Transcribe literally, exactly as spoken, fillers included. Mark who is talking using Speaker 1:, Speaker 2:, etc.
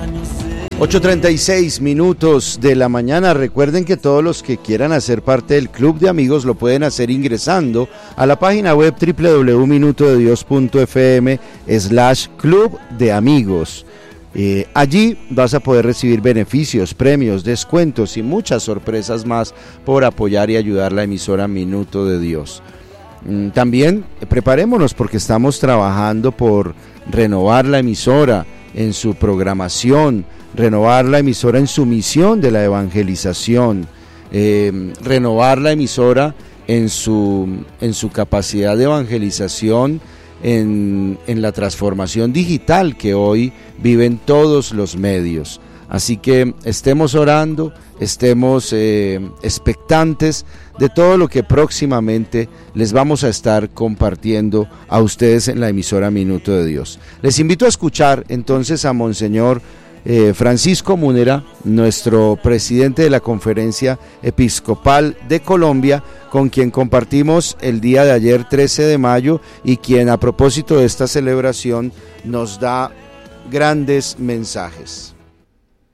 Speaker 1: ocho treinta y seis minutos de la mañana. Recuerden que todos los que quieran hacer parte del Club de Amigos lo pueden hacer ingresando a la página web doble u doble u doble u punto minuto de dios punto efe eme slash club de amigos. Eh, allí vas a poder recibir beneficios, premios, descuentos y muchas sorpresas más por apoyar y ayudar la emisora Minuto de Dios. Mm, también eh, preparémonos porque estamos trabajando por renovar la emisora en su programación, renovar la emisora en su misión de la evangelización, eh, renovar la emisora en su, en su capacidad de evangelización, en, en la transformación digital que hoy viven todos los medios. Así que estemos orando, estemos eh, expectantes de todo lo que próximamente les vamos a estar compartiendo a ustedes en la emisora Minuto de Dios. Les invito a escuchar entonces a Monseñor eh, Francisco Múnera, nuestro presidente de la Conferencia Episcopal de Colombia, con quien compartimos el día de ayer trece de mayo y quien a propósito de esta celebración nos da grandes mensajes.